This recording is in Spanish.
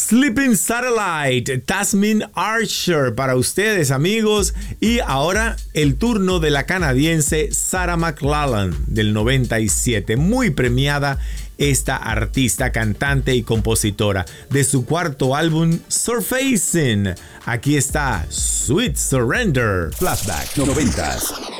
Sleeping Satellite, Tasmin Archer para ustedes, amigos. Y ahora el turno de la canadiense Sarah McLachlan del 97. Muy premiada esta artista, cantante y compositora. De su cuarto álbum Surfacing, aquí está Sweet Surrender. Flashback 90s.